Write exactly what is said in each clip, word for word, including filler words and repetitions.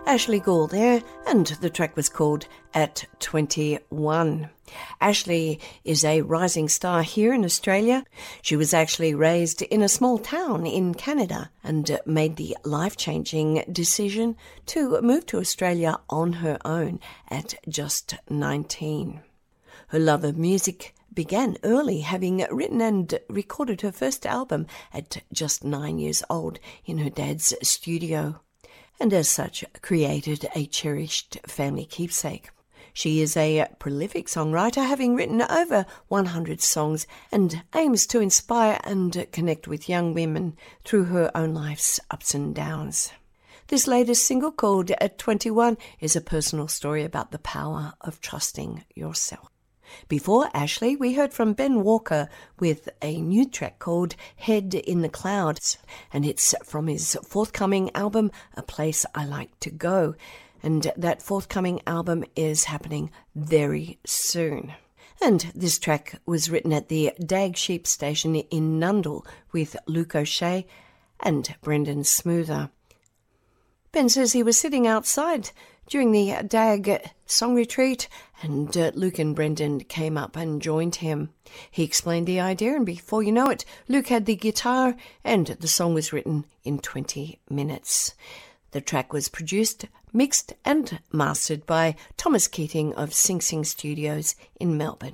Ashley Gall there, and the track was called At twenty-one. Ashley is a rising star here in Australia. She was actually raised in a small town in Canada and made the life-changing decision to move to Australia on her own at just nineteen. Her love of music began early, having written and recorded her first album at just nine years old in her dad's studio, and as such created a cherished family keepsake. She is a prolific songwriter, having written over one hundred songs, and aims to inspire and connect with young women through her own life's ups and downs. This latest single, called At twenty-one, is a personal story about the power of trusting yourself. Before Ashley, we heard from Ben Walker with a new track called Head in the Clouds, and it's from his forthcoming album, A Place I Like to Go, and that forthcoming album is happening very soon. And this track was written at the Dag Sheep Station in Nundle with Luke O'Shea and Brendan Smoother. Ben says he was sitting outside during the Dag song retreat, and uh, Luke and Brendan came up and joined him. He explained the idea, and before you know it, Luke had the guitar, and the song was written in twenty minutes. The track was produced, mixed and mastered by Thomas Keating of Sing Sing Studios in Melbourne.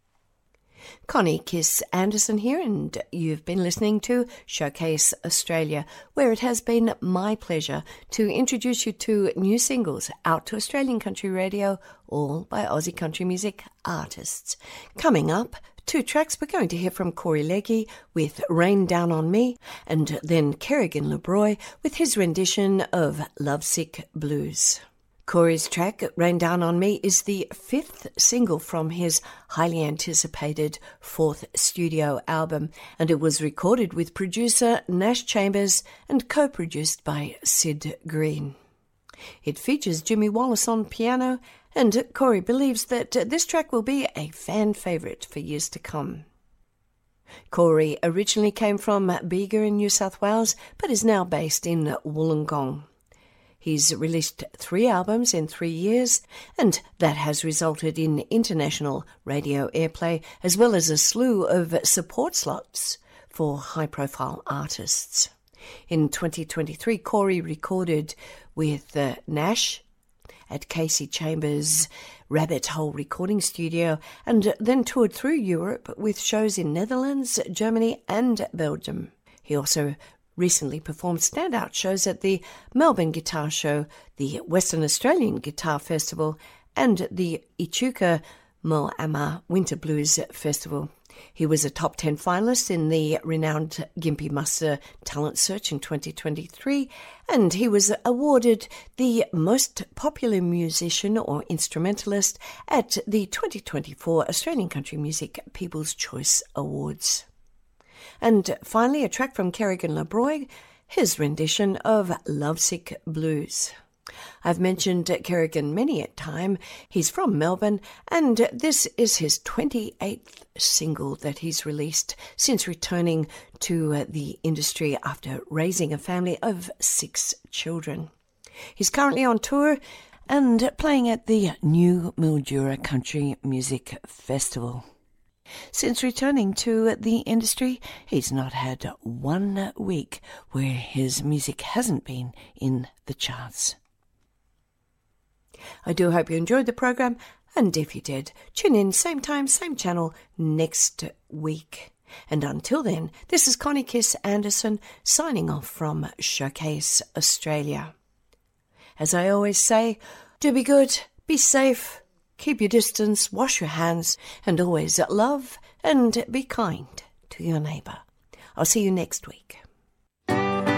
Connie Kiss Anderson here, and you've been listening to Showcase Australia, where it has been my pleasure to introduce you to new singles out to Australian country radio, all by Aussie country music artists. Coming up, two tracks. We're going to hear from Corey Legge with Rain Down on Me, and then Kerrigan LeBroy with his rendition of Lovesick Blues. Corey's track, Rain Down on Me, is the fifth single from his highly anticipated fourth studio album, and it was recorded with producer Nash Chambers and co-produced by Sid Green. It features Jimmy Wallace on piano, and Corey believes that this track will be a fan favourite for years to come. Corey originally came from Bega in New South Wales, but is now based in Wollongong. He's released three albums in three years, and that has resulted in international radio airplay, as well as a slew of support slots for high-profile artists. In twenty twenty-three, Corey recorded with uh, Nash at Casey Chambers' Rabbit Hole recording studio, and then toured through Europe with shows in Netherlands, Germany and Belgium. He also recently performed standout shows at the Melbourne Guitar Show, the Western Australian Guitar Festival, and the Echuca Moama Winter Blues Festival. He was a top ten finalist in the renowned Gympie Muster Talent Search in twenty twenty-three, and he was awarded the Most Popular Musician or Instrumentalist at the twenty twenty-four Australian Country Music People's Choice Awards. And finally, a track from Kerrigan LeBroy, his rendition of Lovesick Blues. I've mentioned Kerrigan many a time. He's from Melbourne, and this is his twenty-eighth single that he's released since returning to the industry after raising a family of six children. He's currently on tour and playing at the New Mildura Country Music Festival. Since returning to the industry, he's not had one week where his music hasn't been in the charts. I do hope you enjoyed the program, and if you did, tune in same time, same channel next week. And until then, this is Connie Kiss Anderson signing off from Showcase Australia. As I always say, do be good, be safe, keep your distance, wash your hands, and always love and be kind to your neighbour. I'll see you next week.